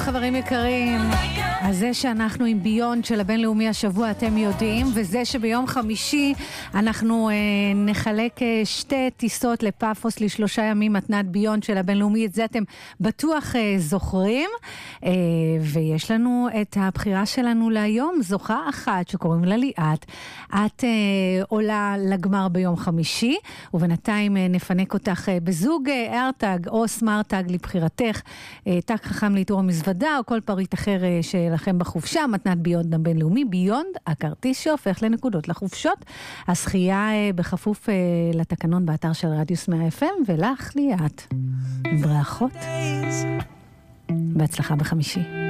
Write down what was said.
חברים יקרים, אז זה שאנחנו עם ביונד של הבינלאומי השבוע אתם יודעים, וזה שביום חמישי אנחנו נחלק 2 טיסות לפאפוס ל3 ימים מתנת ביונד של הבינלאומי, את זה אתם בטוח זוכרים. ויש לנו את הבחירה שלנו להיום, זוכה אחת שקוראים לה ליאת. את עולה לגמר ביום חמישי, ובינתיים נפנק אותך בזוג ארטג או סמארטג לבחירתך, תג חכם לאיתור המזוודה או כל פריט אחר שלכם בחופשה. מתנת ביונד הבינלאומי, ביונד הכרטיס שהופך לנקודות לחופשות. הזכייה בכפוף לתקנון באתר של רדיוס 100 FM. ולך ליאת, ברכות, בהצלחה בחמישי.